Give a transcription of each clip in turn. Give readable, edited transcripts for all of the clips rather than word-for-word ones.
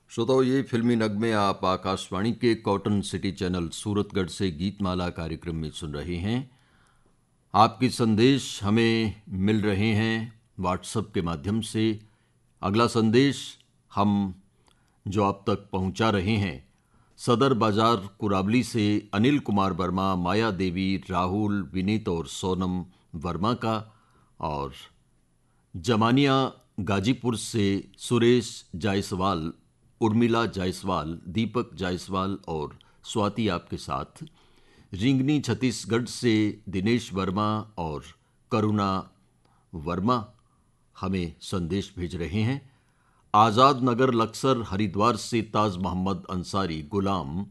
श्रोताओं, ये फिल्मी नगमे आप आकाशवाणी के कॉटन सिटी चैनल सूरतगढ़ से गीतमाला कार्यक्रम में सुन रहे हैं। आपके संदेश हमें मिल रहे हैं व्हाट्सएप के माध्यम से। अगला संदेश हम जो आप तक पहुंचा रहे हैं, सदर बाजार कुराबली से अनिल कुमार वर्मा, माया देवी, राहुल, विनीत और सोनम वर्मा का, और जमानिया गाजीपुर से सुरेश जायसवाल, उर्मिला जायसवाल, दीपक जायसवाल और स्वाति आपके साथ। रिंगनी छत्तीसगढ़ से दिनेश वर्मा और करुणा वर्मा हमें संदेश भेज रहे हैं। आज़ाद नगर लक्सर हरिद्वार से ताज मोहम्मद अंसारी, गुलाम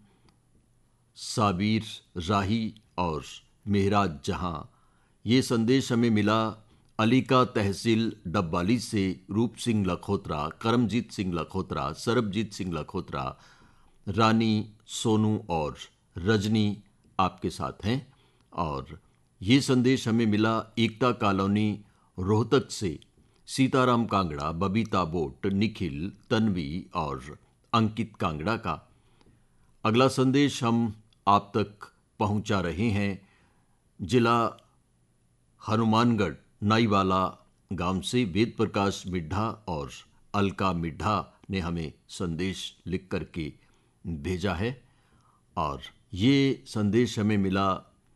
साबिर राही और मेहराज जहां, ये संदेश हमें मिला अलीका तहसील डब्बाली से रूप सिंह लखोत्रा, करमजीत सिंह लखोत्रा, सरबजीत सिंह लखोत्रा, रानी, सोनू और रजनी आपके साथ हैं। और ये संदेश हमें मिला एकता कॉलोनी रोहतक से सीताराम कांगड़ा, बबीता बोट, निखिल, तन्वी और अंकित कांगड़ा का। अगला संदेश हम आप तक पहुंचा रहे हैं जिला हनुमानगढ़ नाईवाला गांव से वेद प्रकाश मिड्ढा और अलका मिड्ढा ने हमें संदेश लिख करके भेजा है। और ये संदेश हमें मिला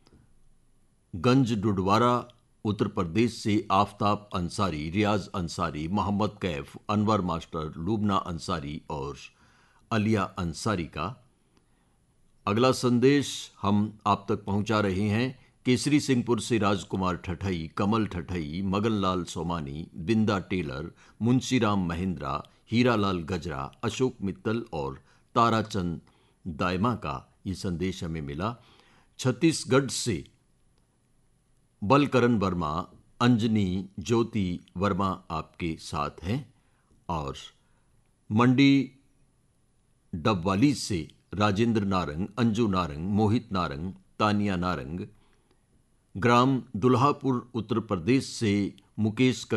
गंज डुडवारा उत्तर प्रदेश से आफताब अंसारी, रियाज अंसारी, मोहम्मद कैफ, अनवर मास्टर, लुबना अंसारी और अलिया अंसारी का। अगला संदेश हम आप तक पहुंचा रहे हैं केसरी सिंहपुर से राजकुमार ठठई, कमल ठठई, मगनलाल सोमानी, बिंदा टेलर, मुंशीराम महेंद्रा, हीरालाल गजरा, अशोक मित्तल और ताराचंद दायमा का। ये संदेश हमें मिला छत्तीसगढ़ से बलकरण वर्मा, अंजनी ज्योति वर्मा आपके साथ हैं। और मंडी डबवाली से राजेंद्र नारंग, अंजू नारंग, मोहित नारंग, तानिया नारंग, ग्राम दुल्हापुर उत्तर प्रदेश से मुकेश